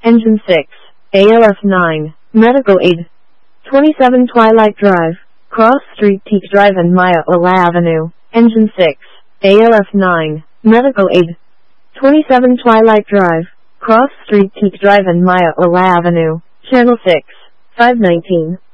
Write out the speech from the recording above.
Engine 6, ALF 9, Medical Aid. 27 Twilight Drive, Cross Street Teak Drive and Maya Ola Avenue. Engine 6, ALF 9, Medical Aid. 27 Twilight Drive, Cross Street Teak Drive and Maya Ola Avenue. Channel 6, 519.